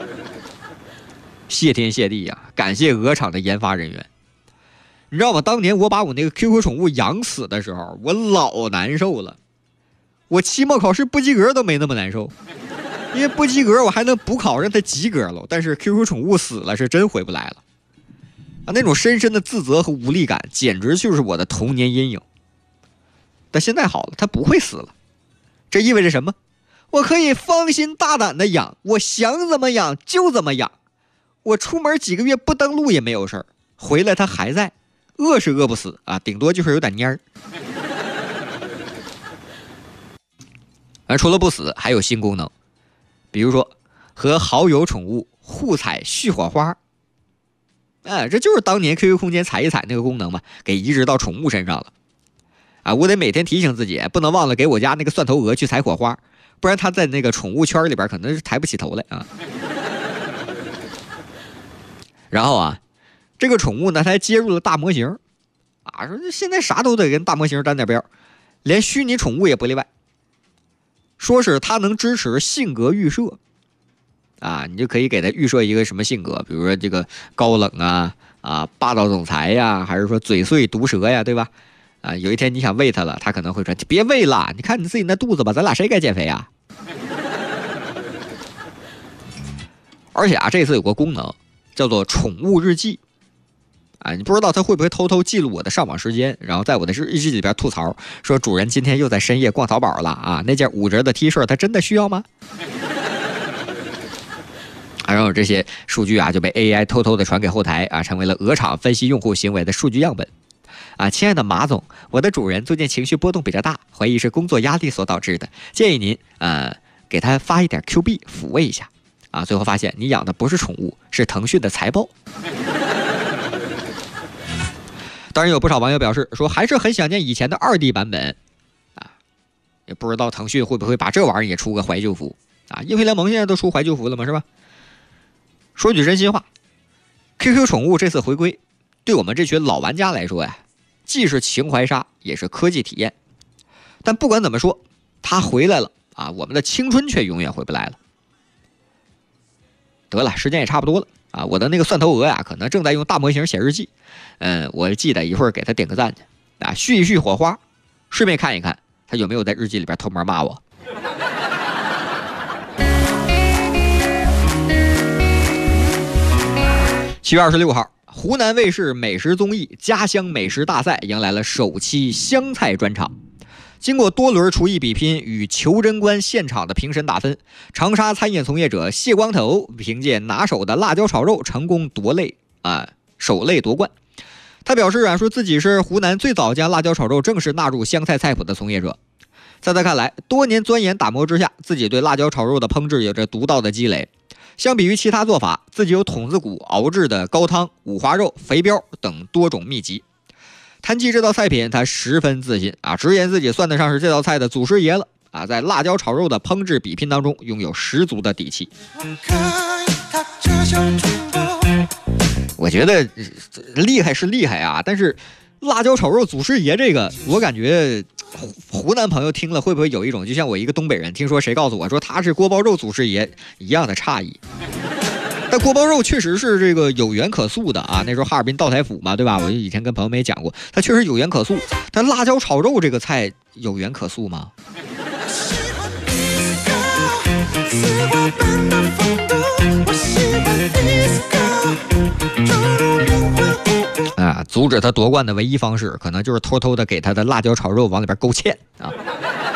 谢天谢地啊，感谢鹅厂的研发人员。你知道吗？当年我把我那个 QQ 宠物养死的时候，我老难受了。我期末考试不及格都没那么难受，因为不及格我还能补考让它及格了。但是 QQ 宠物死了是真回不来了啊！那种深深的自责和无力感，简直就是我的童年阴影。但现在好了，它不会死了，这意味着什么？我可以放心大胆的养，我想怎么养就怎么养。我出门几个月不登录也没有事儿，回来它还在，饿是饿不死啊，顶多就是有点蔫儿。而除了不死，还有新功能，比如说和好友宠物互踩续火花。这就是当年 QQ 空间踩一踩那个功能嘛，给移植到宠物身上了。我得每天提醒自己，不能忘了给我家那个蒜头鹅去采火花，不然它在那个宠物圈里边可能是抬不起头来啊。然后这个宠物呢，它还接入了大模型说现在啥都得跟大模型沾点边，连虚拟宠物也不例外。说是它能支持性格预设你就可以给它预设一个什么性格，比如说这个高冷霸道总裁呀，还是说嘴碎毒舌呀，对吧？有一天你想喂它了，它可能会说别喂了，你看你自己那肚子吧，咱俩谁该减肥啊？而且这次有个功能叫做宠物日记你不知道它会不会偷偷记录我的上网时间，然后在我的日记里边吐槽说主人今天又在深夜逛淘宝了那件5折的 T 恤它真的需要吗？然后这些数据就被 AI 偷偷的传给后台成为了鹅厂分析用户行为的数据样本亲爱的马总，我的主人最近情绪波动比较大，怀疑是工作压力所导致的，建议您给他发一点 Q 币抚慰一下最后发现你养的不是宠物，是腾讯的财报。当然有不少网友表示说还是很想念以前的2D 版本也不知道腾讯会不会把这玩意儿也出个怀旧服英飞联盟现在都出怀旧服了嘛，是吧？说句真心话， QQ 宠物这次回归对我们这群老玩家来说既是情怀杀也是科技体验。但不管怎么说，它回来了我们的青春却永远回不来了。得了，时间也差不多了我的那个蒜头鹅可能正在用大模型写日记，我记得一会儿给他点个赞去续一续火花，顺便看一看他有没有在日记里边偷摸骂我。7月26号，湖南卫视美食综艺家乡美食大赛迎来了首期湘菜专场。经过多轮厨艺比拼与求真关现场的评审打分，长沙餐饮从业者谢光头凭借拿手的辣椒炒肉成功首类夺冠。他表示说自己是湖南最早将辣椒炒肉正式纳入湘菜菜谱的从业者。在他看来，多年钻研打磨之下，自己对辣椒炒肉的烹制有着独到的积累。相比于其他做法，自己有筒子骨熬制的高汤、五花肉、肥膘等多种秘籍。谈及这道菜品，他十分自信直言自己算得上是这道菜的祖师爷了在辣椒炒肉的烹制比拼当中拥有十足的底气。我觉得厉害是厉害但是辣椒炒肉祖师爷这个，我感觉湖南朋友听了会不会有一种就像我一个东北人听说谁告诉我说他是锅包肉祖师爷一样的诧异。但锅包肉确实是这个有源可塑的那时候哈尔滨道台府嘛，对吧？我以前跟朋友们也讲过，它确实有源可塑。但辣椒炒肉这个菜有源可塑吗？阻止他夺冠的唯一方式，可能就是偷偷的给他的辣椒炒肉往里边勾芡